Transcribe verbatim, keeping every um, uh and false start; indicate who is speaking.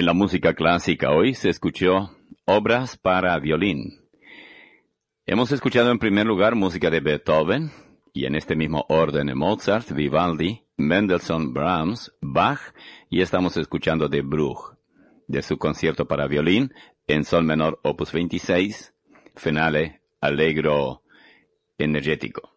Speaker 1: En la música clásica hoy se escuchó obras para violín. Hemos escuchado en primer lugar música de Beethoven, y en este mismo orden de Mozart, Vivaldi, Mendelssohn, Brahms, Bach, y estamos escuchando de Bruch, de su concierto para violín en sol menor opus veintiséis, finale allegro energético.